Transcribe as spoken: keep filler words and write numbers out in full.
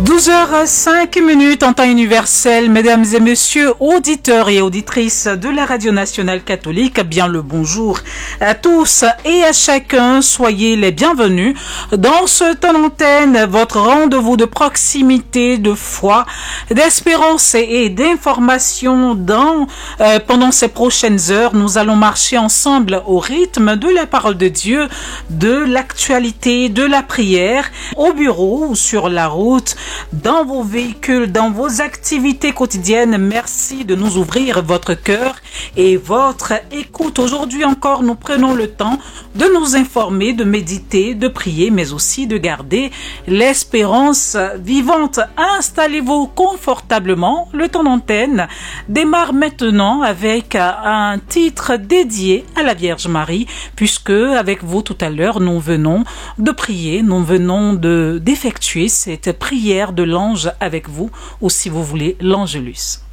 douze heures cinq minutes en temps universel, mesdames et messieurs, auditeurs et auditrices de la Radio Nationale Catholique, bien le bonjour à tous et à chacun, soyez les bienvenus dans ce temps d'antenne, votre rendez-vous de proximité, de foi, d'espérance et d'information. Dans euh, pendant ces prochaines heures, nous allons marcher ensemble au rythme de la parole de Dieu, de l'actualité, de la prière, au bureau ou sur la route, dans vos véhicules, dans vos activités quotidiennes. Merci de nous ouvrir votre cœur et votre écoute. Aujourd'hui encore, nous prenons le temps de nous informer, de méditer, de prier, mais aussi de garder l'espérance vivante. Installez-vous confortablement. Le temps d'antenne démarre maintenant avec un titre dédié à la Vierge Marie, puisque avec vous tout à l'heure, nous venons de prier, nous venons de d'effectuer cette prière de l'ange avec vous, ou si vous voulez, l'Angélus.